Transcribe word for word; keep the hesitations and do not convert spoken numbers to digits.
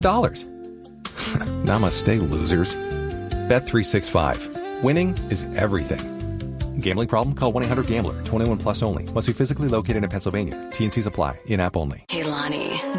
dollars. Namaste, losers. Bet three sixty-five. Winning is everything. Gambling problem? Call one eight hundred gambler. twenty-one plus only. Must be physically located in Pennsylvania. T and C's apply. In-app only. Hey, Lonnie,